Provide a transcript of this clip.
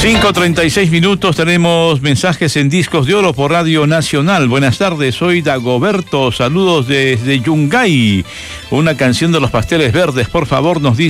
5:36 minutos, tenemos mensajes en Discos de Oro por Radio Nacional. Buenas tardes, soy Dagoberto, saludos desde Yungay. Una canción de los Pasteles Verdes, por favor, nos dice.